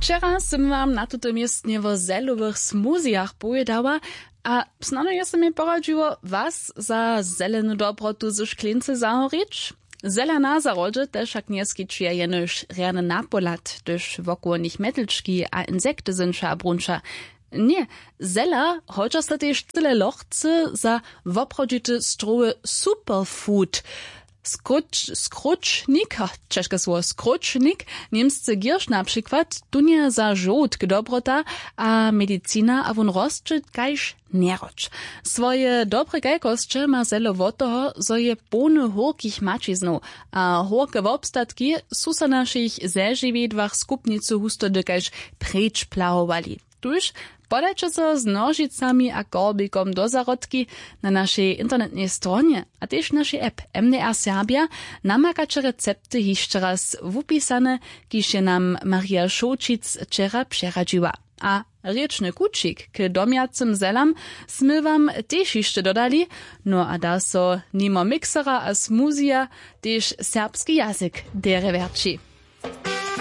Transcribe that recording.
Wczera sam wam na tuto miestnie w zelowych smooziach pojedała, a snano jest mi poradziło was za zelenu dobrotu ze szklince zahorić. Zelena zarodze też jak nie skiczuje jenoż rerne napolat, gdyż wokół nich metelczki a insekty zynča brunča. Nie, zela chociaż to też tyle lochce za woprodzity stroły superfood. Skrucznik, czeszkie słowo skrucznik, niemscy giersz na przykład, tunie za żółtk dobrota, a medycina a won rozczy kajż nerocz. Swoje dobre gajkostcze ma zelo od toho, zo je pone horkich mačiznów, a horke wobstatki su sa našich zežiwiedwach skupnicu husto dekajž preč plahowali. Tuž podajcie so z nožicami a korbikom do zarodki na naszej internetnej stronie, a też naszej app MDR Serbia namakacie recepty jeszcze raz wupisane, kiż je nam Maria Šočic wczera przeradziła. A rieczny kucik k domiacym zelam smy wam też jeszcze dodali, no a da so nimo miksera a smoothia też serbski jazyk derewerci.